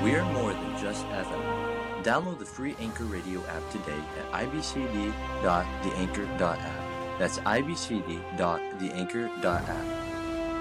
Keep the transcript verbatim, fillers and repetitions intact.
We are more than just F M. Download the free Anchor Radio app today at i b c d dot the anchor dot app. That's i b c d dot the anchor dot app.